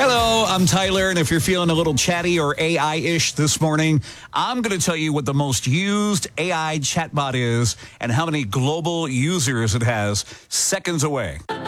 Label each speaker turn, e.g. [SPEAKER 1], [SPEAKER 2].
[SPEAKER 1] Hello, I'm Tyler, and if you're feeling a little chatty or AI-ish this morning, I'm going to tell you what the most used AI chatbot is and how many global users it has seconds away.